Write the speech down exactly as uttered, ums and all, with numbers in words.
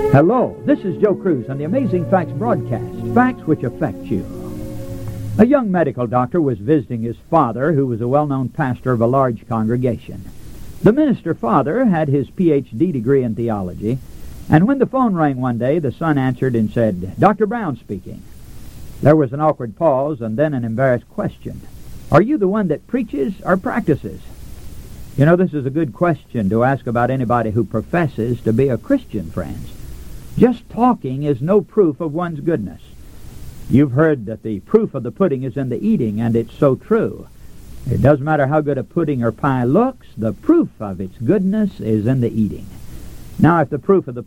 Hello, this is Joe Cruz on the Amazing Facts broadcast, facts which affect you. A young medical doctor was visiting his father, who was a well-known pastor of a large congregation. The minister father had his P H D degree in theology, and when the phone rang one day, the son answered and said, "Doctor Brown speaking." There was an awkward pause and then an embarrassed question. "Are you the one that preaches or practices?" You know, this is a good question to ask about anybody who professes to be a Christian, friends. Just talking is no proof of one's goodness. You've heard that the proof of the pudding is in the eating, and it's so true. It doesn't matter how good a pudding or pie looks, the proof of its goodness is in the eating. Now, if the proof of the